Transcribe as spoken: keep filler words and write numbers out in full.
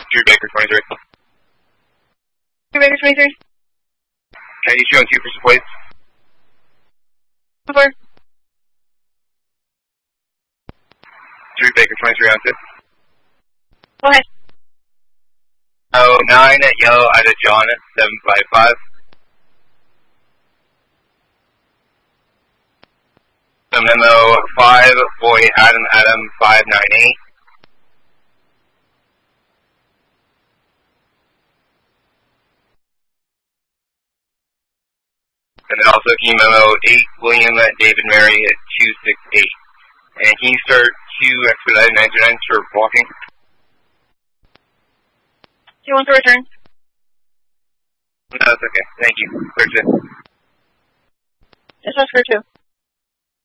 Drew Baker, twenty-three. Drew Baker, twenty-three. Can you show on two for some plates? Four. Drew Baker, twenty-three on two. Go ahead. Oh, nine at yellow, Ida John at seven five five. So memo five, boy Adam Adam five nine eight. And then also can you memo eight, William at David Mary at two six eight. And can you start two expedited nine two nine for walking? Do you want to return? No, that's okay. Thank you. Clear two. This one's clear two.